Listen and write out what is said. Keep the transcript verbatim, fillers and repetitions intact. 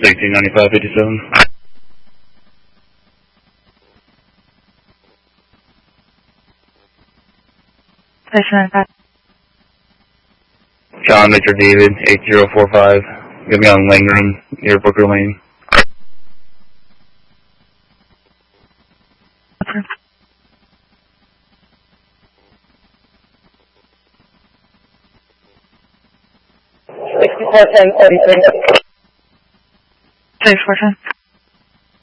eighteen ninety-five fifty-seven. Station ninety-five. John Victor David, eight zero four five. Get me on Langram, near Booker Lane. Approved. sixty-four ten forty-three. sixty-four ten.